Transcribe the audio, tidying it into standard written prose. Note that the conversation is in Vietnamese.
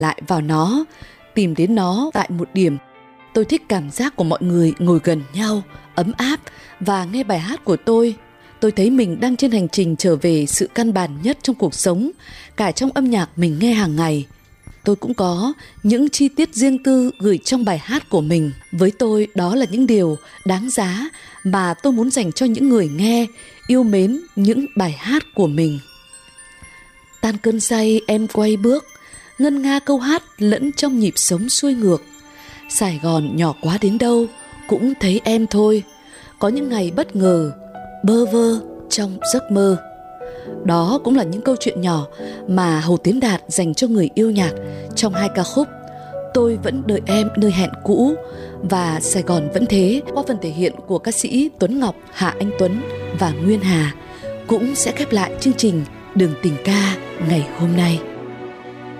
lại vào nó, tìm đến nó tại một điểm. Tôi thích cảm giác của mọi người ngồi gần nhau, ấm áp và nghe bài hát của tôi. Tôi thấy mình đang trên hành trình trở về sự căn bản nhất trong cuộc sống, cả trong âm nhạc mình nghe hàng ngày. Tôi cũng có những chi tiết riêng tư gửi trong bài hát của mình. Với tôi, đó là những điều đáng giá mà tôi muốn dành cho những người nghe, yêu mến những bài hát của mình. Tan cơn say em quay bước, ngân nga câu hát lẫn trong nhịp sống xuôi ngược. Sài Gòn nhỏ quá đến đâu cũng thấy em thôi. Có những ngày bất ngờ, bơ vơ trong giấc mơ. Đó cũng là những câu chuyện nhỏ mà Hồ Tiến Đạt dành cho người yêu nhạc trong 2 ca khúc Tôi Vẫn Đợi Em Nơi Hẹn Cũ và Sài Gòn Vẫn Thế, qua phần thể hiện của ca sĩ Tuấn Ngọc, Hạ Anh Tuấn và Nguyên Hà, cũng sẽ khép lại chương trình Đường Tình Ca ngày hôm nay.